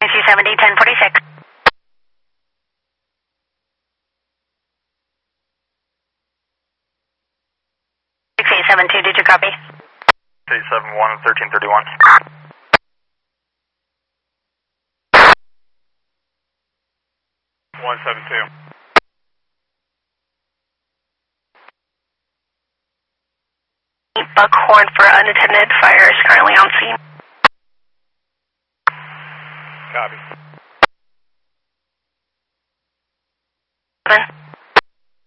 270, 1046. 6872, did you copy? 871, 1331. 172. Buckhorn for unattended fire is currently on scene. Copy.